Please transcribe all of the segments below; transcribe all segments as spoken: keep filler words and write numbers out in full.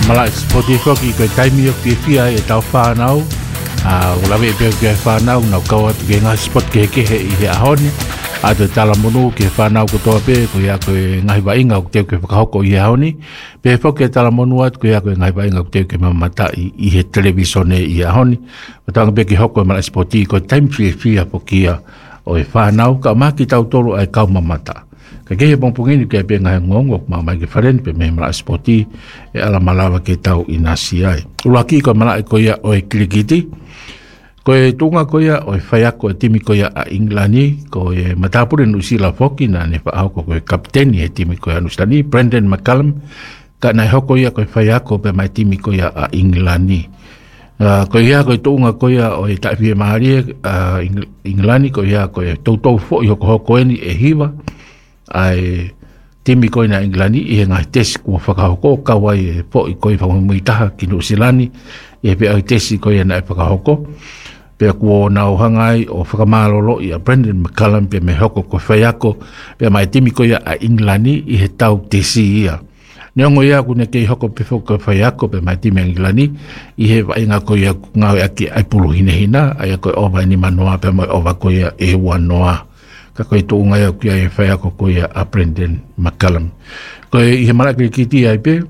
malai Spotify ki ko taimi o ki fia e tau whanau a o lawe e peo ki e whanau nau kaua tu ke ngā spot ke ke he i he ahone a te tala monu ke whanau ko toa pe ko ia ko e ngahi wa inga o teo ke whakahoko i he ahone pe fo ke tala monu at ko ia ko e ngahi wa inga o teo ke mamata i, i he televisone i ahone matanga pe ki hoko e malai Spotify ko taimi fia fia po kia o e whanau ka maki tau tolu ai kau mamata ka kehe pongpongini ke pe ngai ngongo ma mai ke faren pe me mala spoti e ala malawa ke tau inasi ai ulaki ko mala ko ia o e klikiti ko e tunga ko ia o e faya ko timi ko ia a Inglani ko e matapure no sila foki na ne fa ko ko kapteni e timi ko ia no stani Brendan McCallum ka na hoko ia ko e faya ko pe mai timi ko ia a Inglani Uh, ko ia ko tunga ko ia o e tafi maari uh, Inglani ko ia ko e tautou fo i hoko hoko eni e hiwa ai timi ko ina Inglani i ngai tesi ko whakahoko kawai e po i ko i whamuitaha ki New Zealand e pe ai tesi ko ia na e whakahoko pe ko nau hangai o whakamalolo i a Brendan McCallum pe me hoko ko whaiako pe mai timi ko ia a Inglani i he tau tesi ia neongo ia kune kei hoko pe whoko whaiako pe mai timi Inglani i he wainga ko ia ngau aki ai pulu hine hina ai ko ova ni manoa pe mai ova ko ia e wanoa ka koe tō ngai au kia e whai ako koe a Brendan McCallum. Koe i he malaki ki ai pe,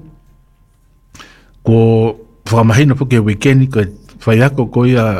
ko whakamahina po ke weekendi koe whai ako koe a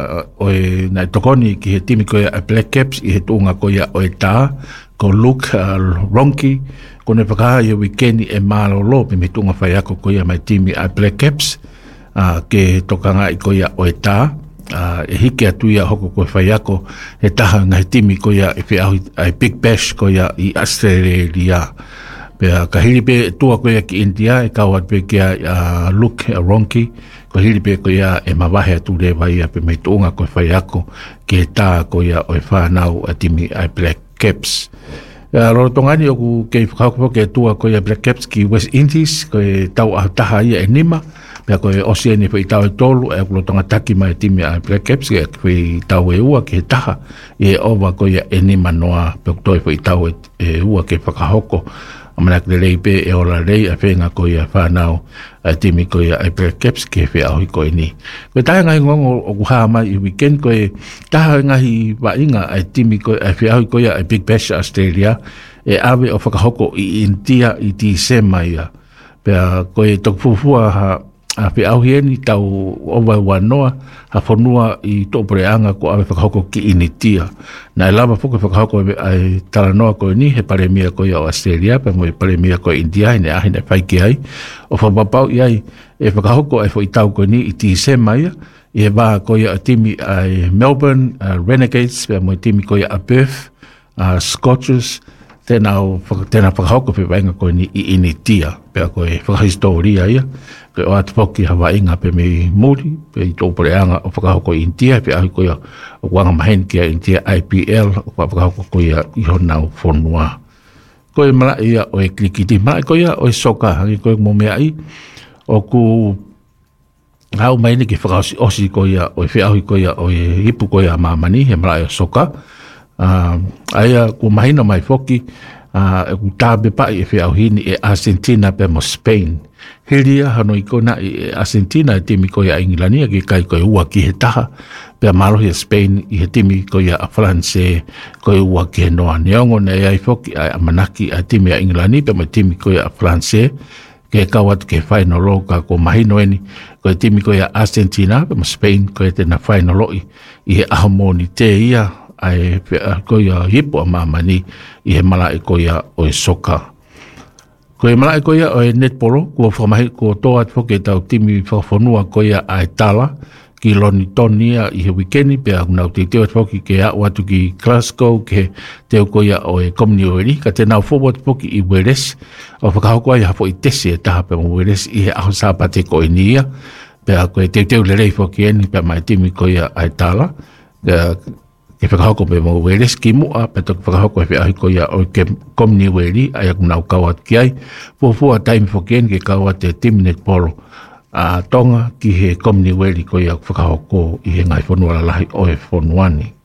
oe nai tokoni ki he timi koe a Black Caps i he tōnga koe a oe tā, ko Luke uh, Ronki, ko ne whakaha i weekendi e mālolo pe me tōnga whai ako koe a mai timi a Black Caps, uh, ke tokanga i koe a oe tā, Uh, e hike atu ia hoko koe whaiako he taha ngai timi ko ia e whiahu ai Big Bash ko ia i Australia pea ka hiri pe tua ko ia ki India e kawat pe kia uh, Luke Ronki ko hiri pe ko ia e mawahe atu rewa ia pe mei toonga koe whaiako ki he taha ko ia o e whanau a timi ai Black Caps uh, loro tongani oku kei whakaupo ke tua ko ia Black Caps ki West Indies ko e tau a taha ia e nima pea ko e Oceania whi tau e tolu e kulo tonga taki mai timi a Black Caps e whi tau e ua ke taha e ova ko ia e nima noa pea kutoi whi tau e ua ke whakahoko amanak le rei pe e ora rei a whenga ko ia whanau a timi ko ia a Black Caps ke whi ahui ko ini ko taha ngai ngongo o kuhaa mai i weekend ko e taha ngahi wa inga a timi ko a whi ahui ko ia a Big Bash Australia e awe o whakahoko i India i ti sema ia pea ko e tokfufua ha a pe au hieni tau owa wanoa ha whanua i tōpreanga ko awe whakahoko ki initia. Na e lava whuka whakahoko ai taranoa koe ni he paremia koe o Australia pa mo e paremia koe India hine ahine whaike ai. O whapapau i ai e whakahoko ai who i tau koe ni i ti sema ia i he wā koe a timi ai Melbourne uh, Renegades pa mo i timi koe a Perth uh, Scotches tēnā whakahoko pe wainga koe ni i initia pa koe whakahistoria ia ke o atu poki hawa inga pe me muri, pe i tōporeanga o whakahoko i India, pe ahi koia o wanga mahen kia India I P L, o whakahoko koia i honau whonua. Koe mala ia o e klikiti, mala koia o e soka, hangi koe mo mea i, o ku hau maini ki whakaosi osi koia, o e whiahui koia, o e hipu koia mamani, he mala ia soka. Uh, aia ku mahina mai foki, uh, e ku tābe pai e whiauhini e Argentina pe mo Spain. Hiria hano i kona i Argentina e timi koia a Ingilania ki kai koe ua ki he taha pea marohi a Spain i he timi koia a France koe ua ki he noa neongo na e ai foki a manaki a timi a Ingilania pea mai timi koia a France ke kawatu ke whainolo ka ko mahino eni koe timi koia Argentina pea ma Spain koe tena whainolo i i he ahamoni te ia ai koia hipo a mamani i he mala i koia o e soka. Ko e malai koia o e netpolo, kua whamahi kua toa at whoke tau timi whawhanua koia a e tala, ki loni tonia i he wikendi, pia unau te teo at whoke ke a watu ki Glasgow, ke teo koia o e komni o eri, ka te nau whobo at whoke i Weres, o whakahokoa i hafo i tese e taha pe mo Weres i he aho sāpate ko i nia, pia koe teo teo lerei whoke eni, pia mai timi koia a e tala, ke whakahoko pe mo Weres ki mua, pe toki whakahoko e whiahi ko ia o ke komni weri, ai aku nau kawat ki ai, fuafua taimi whakien ke kawat e timinet polo, a tonga ki he komni weri ko ia whakahoko i he ngai whanua lahi o e whanuani.